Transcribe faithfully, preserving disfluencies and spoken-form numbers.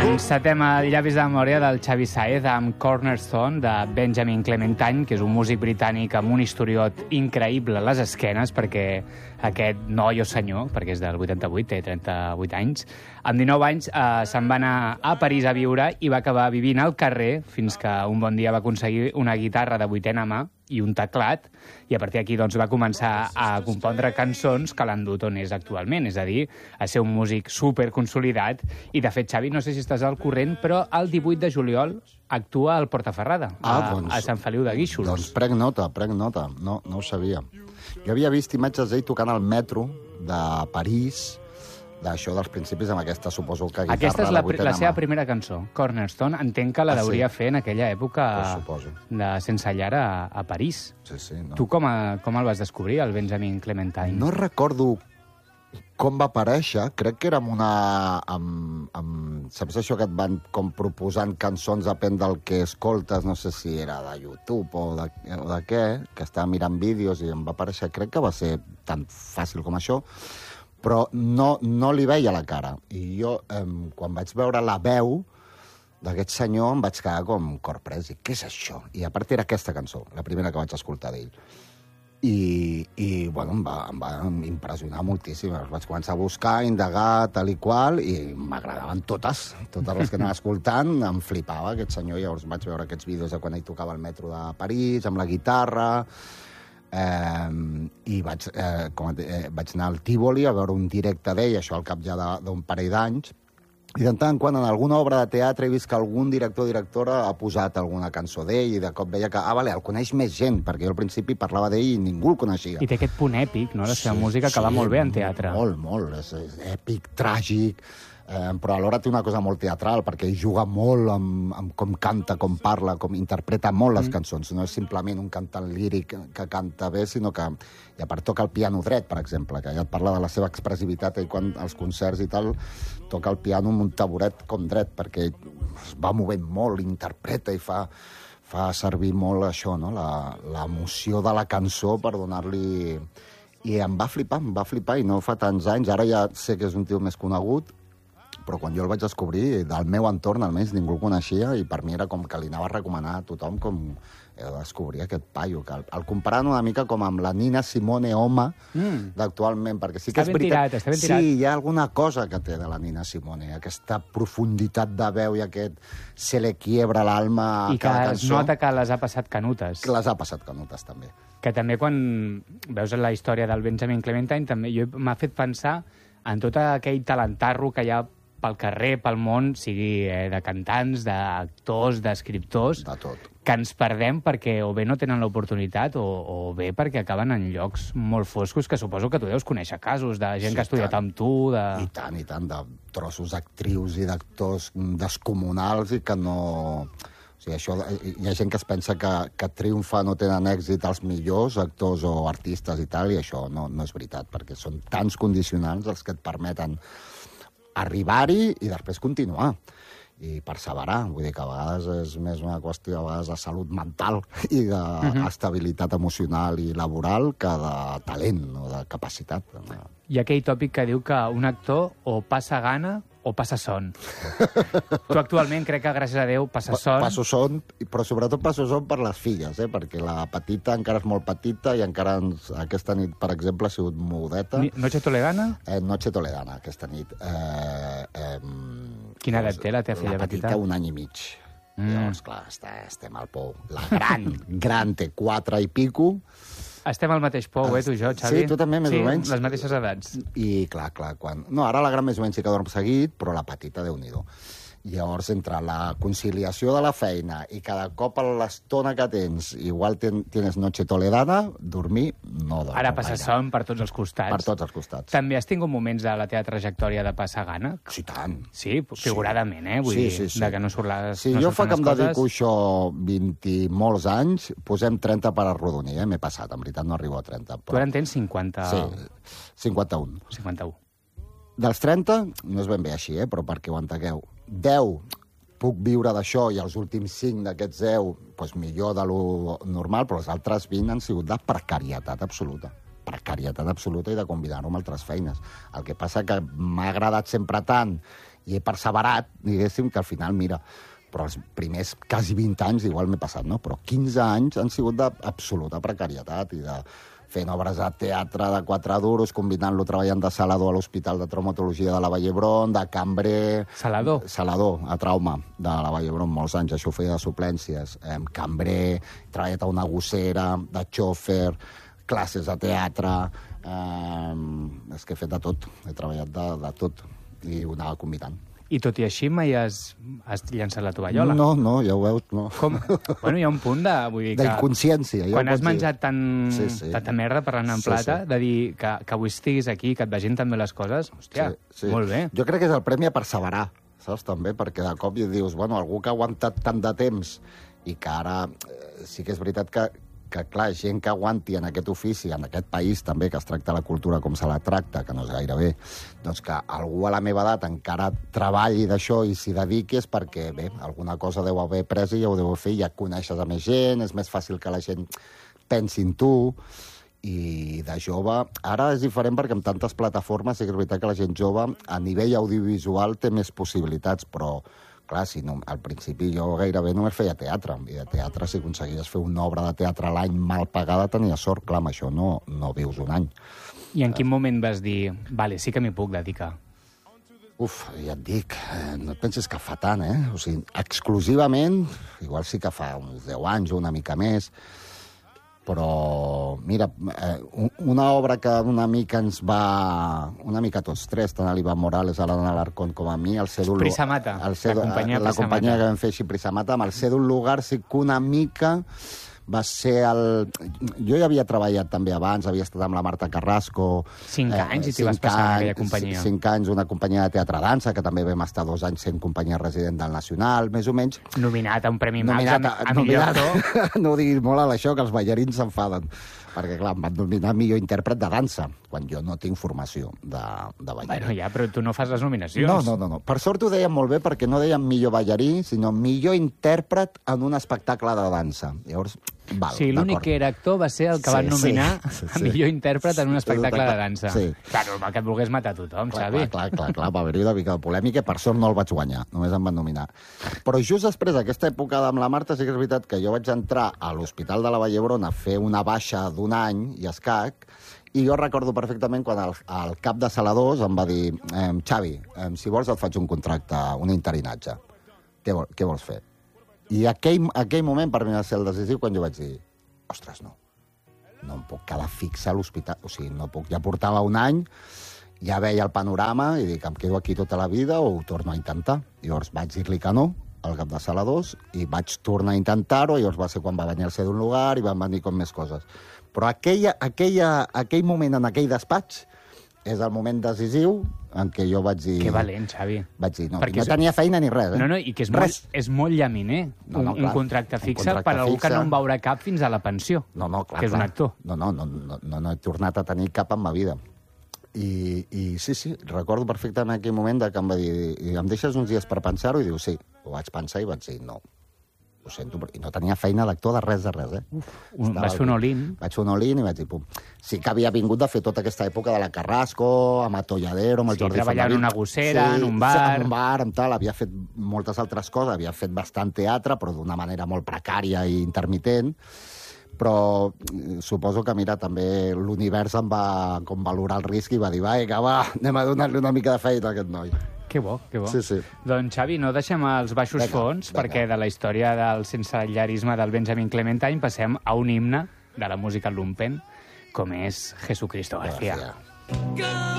Encetem el llavis de memòria del Xavi Sáez amb Cornerstone, de Benjamin Clementine, que és un músic britànic amb un historiot increïble a les esquenes, perquè aquest noi o senyor, perquè és del vuitanta-vuit, té trenta-vuit anys, amb dinou anys eh, se'n va anar a París a viure i va acabar vivint al carrer fins que un bon dia va aconseguir una guitarra de vuitena mà i un teclat, i a partir d'aquí doncs, va començar a compondre cançons que l'han dut on és actualment, és a dir, a ser un músic superconsolidat. I, de fet, Xavi, no sé si estàs al corrent, però el divuit de juliol actua al Portaferrada, ah, a, doncs, a Sant Feliu de Guíxols. Doncs prenc nota, prenc nota. No, no ho sabia. Jo havia vist imatges d'ell tocant al metro de París, d'això dels principis, amb aquesta, suposo que guitarra... Aquesta és la, la, la seva primera cançó, Cornerstone. Entenc que la ah, deuria sí? fer en aquella època pues de sense llar a, a París. Sí, sí, no. Tu com, a, com el vas descobrir, el Benjamin Clementine? No recordo com va aparèixer, crec que era amb una... Amb, amb, saps això que et van com proposant cançons depèn del que escoltes, no sé si era de YouTube o de, o de què, que estava mirant vídeos i em va aparèixer, crec que va ser tan fàcil com això, però no, no li veia la cara. I jo, eh, quan vaig veure la veu d'aquest senyor, em vaig quedar com corprès. I què és això? I a part era aquesta cançó, la primera que vaig escoltar d'ell. I, i bueno, em va, em va impressionar moltíssim. Els vaig començar a buscar, a indagar, tal i qual, i m'agradaven totes. Totes les que anava escoltant, em flipava aquest senyor. Llavors vaig veure aquests vídeos de quan ell tocava al metro de París, amb la guitarra... Eh, i vaig, eh, com, eh, vaig anar al Tívoli a veure un directe d'ell, això al cap ja d'un parell d'anys, i de tant en quant en alguna obra de teatre he vist que algun director o directora ha posat alguna cançó d'ell i de cop veia que, ah, vale, el coneix més gent, perquè jo al principi parlava d'ell i ningú el coneixia. I té aquest punt èpic, no?, la seva sí, música, que sí, va molt bé en teatre. Molt, molt, és, és èpic, tràgic, eh, però alhora té una cosa molt teatral, perquè ell juga molt amb, amb com canta, com parla, com interpreta molt les mm. cançons. No és simplement un cantant líric que canta bé, sinó que, i a part toca el piano dret, per exemple, que ja et parla de la seva expressivitat, i quan als concerts i tal, toca el piano amb un taburet com dret, perquè es va movent molt, interpreta i fa, fa servir molt això, no? L'emoció de la cançó per donar-li... I em va flipar, em va flipar, i no fa tants anys, ara ja sé que és un tio més conegut, però quan jo el vaig descobrir, del meu entorn almenys ningú el coneixia, i per mi era com que li anava a recomanar a tothom com he de descobrir aquest paio, que el, el comparant una mica com amb la Nina Simone home mm. d'actualment, perquè sí que està és veritat... Tirat, està ben tirat. Sí, hi ha alguna cosa que té de la Nina Simone, aquesta profunditat de veu i aquest se le quiebra l'alma a I cada que cançó. I que nota que les ha passat canutes. Que les ha passat canutes, també. Que també quan veus la història del Benjamin Clementine, també jo m'ha fet pensar en tot aquell talentarro que hi ha pel carrer, pel món, sigui eh, de cantants, d'actors, d'escriptors, de tot, que ens perdem perquè o bé no tenen l'oportunitat o, o bé perquè acaben en llocs molt foscos, que suposo que tu deus conèixer casos de gent sí, que ha estudiat tant. amb tu. De... I tant, i tant, de trossos d'actrius i d'actors descomunals i que no... O sigui, això, hi ha gent que es pensa que, que triomfa no tenen èxit els millors actors o artistes i tal, i això no, no és veritat, perquè són tants condicionants els que et permeten arribar-hi i després continuar i perseverar. Vull dir que a vegades és més una qüestió a vegades de salut mental i d'estabilitat uh-huh. emocional i laboral que de talent o de capacitat. Hi ha aquell tòpic que diu que un actor o passa gana o passa son. Tu actualment crec que, gràcies a Déu, passes son. Passo son, però sobretot passo son per les filles, eh? Perquè la petita encara és molt petita i encara ens, aquesta nit, per exemple, ha sigut mudeta. Noche toledana? Eh, Noche toledana, aquesta nit. Eh, eh, Quina edat té la teva filla petita? La petita, un any i mig. Mm. Llavors, clar, està, estem al pou. La gran, gran té quatre i pico. Estem al mateix pou, eh, tu i jo, Xavi? Sí, tu també, més sí, o menys. les mateixes edats. I, clar, clar, quan... No, ara la gran més o menys sí que dorm seguit, però la petita, Déu-n'hi-do. Llavors, entre la conciliació de la feina i cada cop a l'estona que tens, igual ten, tienes noche toledana, dormir no dormo. Ara passar son per tots els costats. Per tots els costats. També has tingut moments de la teva trajectòria de passar gana? Sí, tant. Sí, figuradament, eh? Vull sí, dir, sí, sí. de que no surt les Sí, no jo fa que em coses. dedico això vint i molts anys, posem trenta per arrodonir, eh? M'he passat, en veritat no arribo a trenta. Però... Tu ara en tens cinquanta... Sí, cinquanta-un. cinquanta-u. Dels trenta, no és ben bé així, eh? Però perquè ho entengueu. deu puc viure d'això i els últims cinc d'aquests deu, doncs millor de lo normal, però els altres vint han sigut de precarietat absoluta. precarietat absoluta i de combinar-ho amb altres feines. El que passa que m'ha agradat sempre tant i he perseverat, diguéssim, que al final, mira, però els primers quasi vint anys igual m'he passat, no? Però quinze anys han sigut d'absoluta precarietat i de fent obres de teatre de quatre duros, combinant-lo treballant de salador a l'Hospital de Traumatologia de la Vall d'Hebron, de cambrer... Salador? Salador, a trauma, de la Vall d'Hebron, molts anys, això ho feia de suplències. Eh, cambrer, he treballat a una gossera, de xòfer, classes de teatre... Eh, és que he fet de tot, he treballat de, de tot, i ho anava combinant. I tot i així mai has, has llançat la tovallola? No, no, ja ho veus, no. Com? Bueno, hi ha un punt de... Vull dir que d'inconsciència. Quan has menjat tant, sí, sí. tanta merda parlant en sí, plata, sí. de dir que, que avui estiguis aquí, que et vegin també les coses, hòstia, sí, sí. molt bé. Jo crec que és el premi a perseverar, saps, també, perquè de cop dius, bueno, algú que ha aguantat tant de temps i que ara eh, sí que és veritat que, que, clar, gent que aguanti en aquest ofici, en aquest país també, que es tracta la cultura com se la tracta, que no és gaire bé, doncs que algú a la meva edat encara treballi d'això i s'hi dediqui és perquè, bé, alguna cosa deu haver pres i ja ho deu fer, ja coneixes a més gent, és més fàcil que la gent pensi en tu, i de jove... Ara és diferent perquè amb tantes plataformes sí que és veritat que la gent jove a nivell audiovisual té més possibilitats, però clar, si no, al principi jo gairebé només feia teatre, i de teatre, si aconseguies fer una obra de teatre a l'any mal pagada, tenia sort, clar, amb això no, no vius un any. I en quin moment vas dir, vale, sí que m'hi puc dedicar? Uf, ja et dic, eh, no et pensis que fa tant, eh? O sigui, exclusivament, igual sí que fa uns deu anys o una mica més, però, mira, eh, una obra que una mica ens va... Una mica tots tres, tant a l'Ivan Morales, a l'Anna Alarcón com a mi, el Cèdul... Prisamata, el Cèdul, la companyia la companyia que vam fer així, Prisamata, amb el Cèdul Lugar sí que una mica va ser el... Jo ja havia treballat també abans, havia estat amb la Marta Carrasco... Cinc eh, anys i t'hi vas passar en aquella companyia. Cinc anys, una companyia de teatre-dansa, que també vam estar dos anys sent companyia resident del Nacional, més o menys. Nominat a un Premi Max nominat, a, a millor actor. No ho diguis molt a això, que els ballarins s'enfaden. Perquè, clar, em van nominar millor intèrpret de dansa, quan jo no tinc formació de, de ballarí. Bueno, ja, però tu no fas les nominacions. No, no, no, no. Per sort ho deien molt bé, perquè no deien millor ballarí, sinó millor intèrpret en un espectacle de dansa. Llavors, val, sí, l'únic que era actor va ser el que sí, van nominar sí, sí, sí. a millor intèrpret en un espectacle de dansa. Sí. Clar, normal que et volgués matar tothom, clar, Xavi. Clar, clar, clar, clar, va haver-hi una mica de polèmica, per sort no el vaig guanyar, només em van nominar. Però just després d'aquesta època amb la Marta, sí que és veritat que jo vaig entrar a l'Hospital de la Vall d'Hebron a fer una baixa d'un any i escac, i jo recordo perfectament quan el, el cap de saladors em va dir eh, Xavi, eh, si vols et faig un contracte, un interinatge. Què, vol, què vols fer? I aquell, aquell moment per mi va ser el decisiu quan jo vaig dir ostres, no, no em puc quedar fixa a l'hospital, o sigui, no puc, ja portava un any, ja veia el panorama i dic, em quedo aquí tota la vida o ho torno a intentar. Llavors vaig dir-li que no, al cap de saladors, i vaig tornar a intentar-ho, llavors va ser quan va venir el ser d'un lugar i van venir com més coses. Però aquella, aquella, aquell moment en aquell despatx és el moment decisiu en què jo vaig dir... Que valent, Xavi. Vaig dir, no, no és... tenia feina ni res, eh? No, no, i que és, molt, és molt llaminer, no, no, un, clar, un contracte fixe un contracte per algú fixe... que no en veurà cap fins a la pensió, no, no, clar, que és clar. un actor. No, no, no, no, no, no he tornat a tenir cap en ma vida. I, i sí, sí, recordo perfectament aquell moment de que em va dir, em deixes uns dies per pensar-ho? I diu, sí. Ho vaig pensar i vaig dir, no. Ho sento, i no tenia feina d'actor de res de res, eh? Uf, un, vas fer un all-in. Vaig fer un all-in i vaig dir, pum. Sí que havia vingut de fer tota aquesta època de la Carrasco, amb Atolladero, amb el sí, Jordi Famarit. treballar en una gossera, sí, en un bar... en un bar, en tal, havia fet moltes altres coses, havia fet bastant teatre, però d'una manera molt precària i intermitent, però suposo que, mira, també l'univers em va com valorar el risc i va dir, va, vinga, va, anem a donar-li una mica de feina a aquest noi. Que bo, que bo. Sí, sí. Doncs, Xavi, no deixem els baixos venga, fons, venga. Perquè de la història del sensellarisme del Benjamin Clementine passem a un himne de la música lumpen, com és Jesucristo García. García.